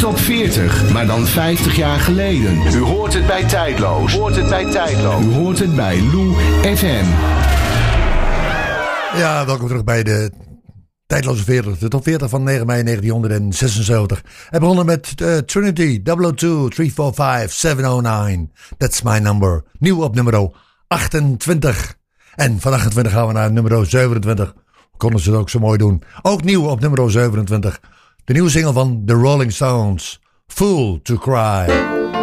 top 40, maar dan 50 jaar geleden. U hoort het bij Tijdloos. U hoort het bij Lou FM. Ja, welkom terug bij de Tijdloze 40. De top 40 van 9 mei 1976. En begonnen met Trinity 002 345 709. That's my number. Nieuw op nummer 28. En van 28 gaan we naar nummer 27. Konden ze het ook zo mooi doen. Ook nieuw op nummer 27. De nieuwe single van The Rolling Stones. Fool to Cry.